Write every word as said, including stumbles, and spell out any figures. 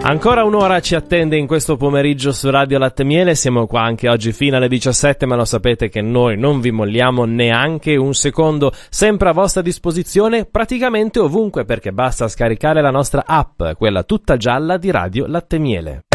Ancora un'ora ci attende in questo pomeriggio su Radio Latte Miele, siamo qua anche oggi fino alle diciassette, ma lo sapete che noi non vi molliamo neanche un secondo, sempre a vostra disposizione praticamente ovunque, perché basta scaricare la nostra app, quella tutta gialla di Radio Latte Miele.